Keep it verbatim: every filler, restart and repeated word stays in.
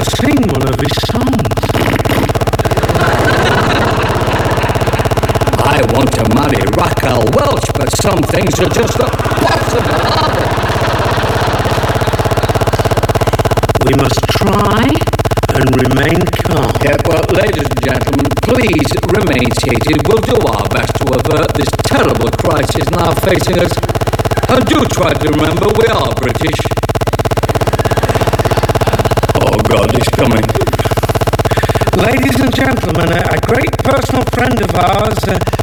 to sing one of his songs. I want to marry Raquel Welch, but some things are just not possible, are they? We must try and remain calm. Yeah, well, ladies and gentlemen, please remain seated. We'll do our best to avert this terrible crisis now facing us. And do try to remember we are British. Oh, God, it's coming. Ladies and gentlemen, a, a great personal friend of ours, uh,